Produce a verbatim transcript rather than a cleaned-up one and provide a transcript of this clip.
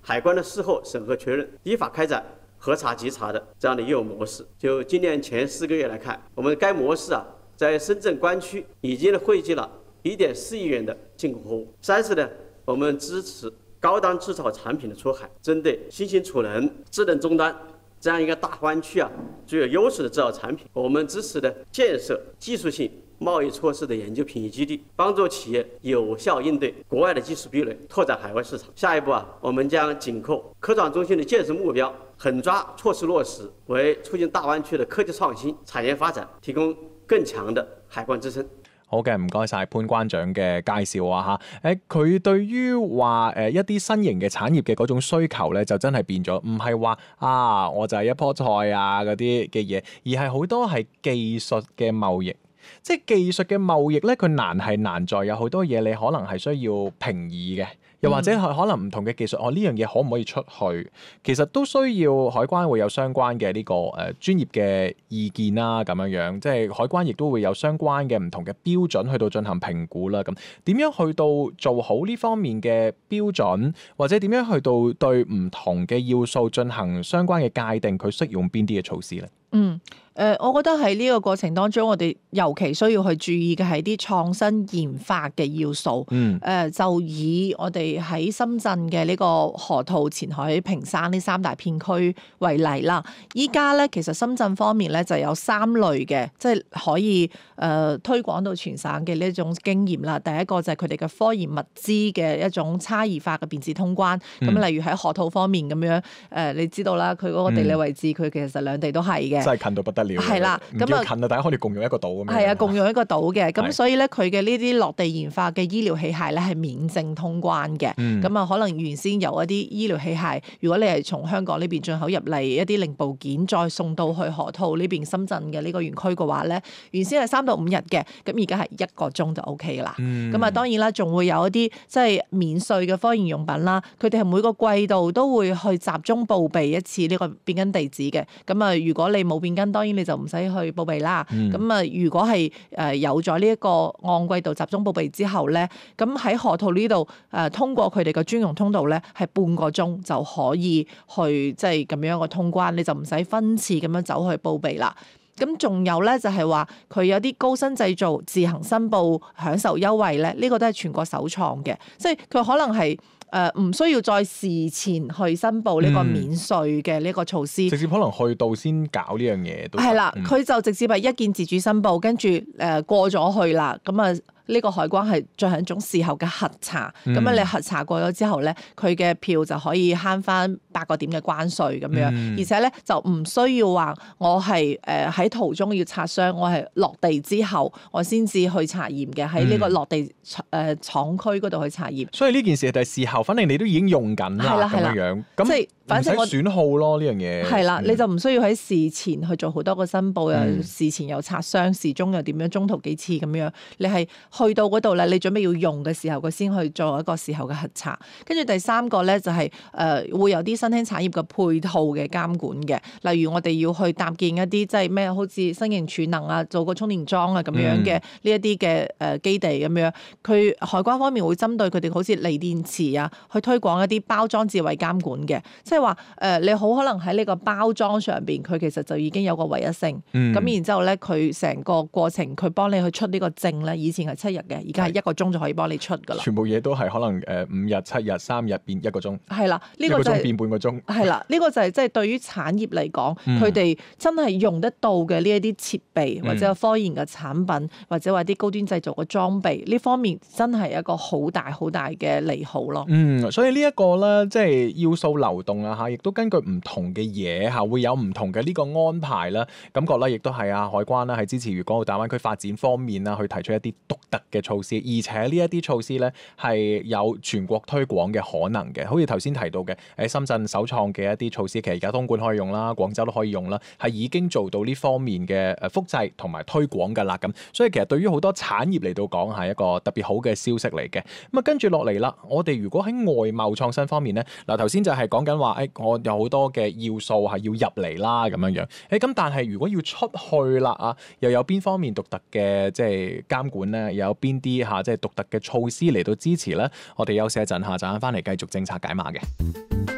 海關的事後審核確認，依法開展核查稽查的這樣的業務模式。就今年前四個月來看，我們該模式啊，在深圳關區已經匯集了一點四億元的進口貨物。三是呢，我們支持高檔製造產品的出海，針對新型儲能、智能終端這樣一個大灣區啊具有優勢的製造產品，我們支持的建設技術性貿易措施的研究品質基地，幫助企業有效應對國外的技術壁壘，拓展海外市場。下一步啊，我們將緊扣科創中心的建設目標，狠抓措施落實，為促進大灣區的科技創新、產業發展提供更強的海關支撐。 好嘅，唔該晒潘關長嘅介紹啊嚇。誒，佢對於話誒一啲新型嘅產業嘅嗰種需求咧，就真係變咗，唔係話啊我就係一樖菜啊嗰啲嘅嘢，而係好多係技術嘅貿易。即係技術嘅貿易咧，佢難係難在有好多嘢你可能係需要評議嘅，又或者係可能唔同嘅技術，哦呢樣嘢可唔可以出去？其實都需要海關會有相關嘅呢個誒專業嘅意見啦，咁樣樣，即係海關亦都會有相關嘅唔同嘅標準去到進行評估啦。咁點樣去到做好呢方面嘅標準，或者點樣去到對唔同嘅要素進行相關嘅界定，佢適用邊啲嘅措施咧？ 嗯。誒、呃，我覺得喺呢個過程當中，我哋尤其需要去注意嘅係啲創新研發嘅要素。嗯。誒、呃，就以我哋喺深圳嘅呢個河套、前海、坪山呢三大片區為例啦。依家咧，其實深圳方面咧就有三類嘅，即係可以誒、呃、推廣到全省嘅呢一種經驗啦。第一個就係佢哋嘅科研物資嘅一種差異化嘅便捷通關。咁、嗯、例如喺河套方面咁樣，誒、呃，你知道啦，佢嗰個地理位置，佢、嗯、其實兩地都係嘅。 真係近到不得了。 係啦，咁啊近啊，大家可以共用一個島咁樣。 係啊，共用一個島嘅，咁所以咧，佢嘅呢啲落地研發嘅醫療器械咧係免證通關嘅。咁、嗯、啊，可能原先有一啲醫療器械，如果你係從香港呢邊進口入嚟一啲零部件，再送到去河套呢邊深圳嘅呢個園區嘅話咧，原先係三到五日嘅，咁而家係一個鐘就 O K 噶啦。咁、嗯、啊，當然啦，仲會有一啲即係免稅嘅科研用品啦，佢哋係每個季度都會去集中報備一次呢個變更地址嘅。咁啊，如果你冇變更，當然你就唔使去報備啦。咁、嗯、啊，如果係誒有咗呢一個按季度集中報備之後咧，咁喺河套呢度誒通過佢哋嘅專用通道咧，係半個鐘就可以去即係咁樣一個通關，你就唔使分次咁樣走去報備啦。咁仲有咧就係話佢有啲高新製造自行申報享受優惠咧，呢、這個都係全國首創嘅，即係佢可能係。誒、呃、唔需要再事前去申報呢個免稅嘅呢個措施、嗯， 直接可能去到先搞呢樣嘢都係啦，佢、嗯、就直接係一鍵自主申報，跟住誒過咗去啦，咁啊呢個海關係進行一種事後嘅核查，咁、嗯、啊你核查過咗之後咧，佢嘅票就可以慳翻八個點嘅關稅咁樣、嗯，而且咧就唔需要話我係誒喺途中要擦傷，我係落地之後我先至去查驗嘅，喺呢個落地誒、呃、廠區嗰度去查驗。 所以呢件事係事後。反正你都已經用緊啦，咁樣樣，咁即係反正我唔使損耗咯呢樣嘢。 係啦、嗯，你就唔需要喺事前去做好多個申報，又、嗯、事前又擦傷，事中又點樣，中途幾次咁樣。你係去到嗰度咧，你準備要用嘅時候，佢先去做一個事後嘅核查。跟住第三個咧就係、是、誒、呃、會有啲新興產業嘅配套嘅監管嘅，例如我哋要去搭建一啲即係咩，好似新型儲能啊，做個充電樁啊咁樣嘅呢一啲嘅誒基地咁樣。佢海關方面會針對佢哋好似鋰電池啊。去推廣一啲包裝智慧監管嘅，即係話誒你好可能喺呢個包裝上邊，佢其實就已經有個唯一性。咁、嗯、然之後咧，佢成個過程佢幫你去出呢個證咧，以前係七日嘅，而家係一個鐘就可以幫你出噶啦。 全部嘢都係可能誒五日、七日、三日變一個鐘。 係啦，呢、這個就係、是、 變半個鐘。 係啦，呢、這個就係即係對於產業嚟講，佢、嗯、哋真係用得到嘅呢一啲設備或者科研嘅產品、嗯、或者話啲高端製造嘅裝備呢方面，真係一個好大好大嘅利好咯。 嗯，所以呢一個咧，即係要素流動啊嚇，亦都根據唔同嘅嘢嚇，會有唔同嘅呢個安排啦。感覺咧，亦都係啊海關啦，喺支持粵港澳大灣區發展方面啦，去提出一啲獨特嘅措施，而且呢一啲措施咧係有全國推廣嘅可能嘅。好似頭先提到嘅喺深圳首創嘅一啲措施，其實而家東莞可以用啦，廣州都可以用啦，係已經做到呢方面嘅誒複製同埋推廣㗎啦。咁所以其實對於好多產業嚟到講係一個特別好嘅消息嚟嘅。咁啊跟住落嚟啦，我哋如果喺外貿創新方面咧，嗱頭先就係講緊話，誒、哎、我有好多嘅要素係要入嚟啦，咁樣樣。誒、哎、咁但係如果要出去啦啊，又有邊方面獨特嘅即係監管咧？又有邊啲嚇即係獨特嘅措施嚟到支持咧？我哋休息一陣，下陣翻嚟繼續政策解碼嘅。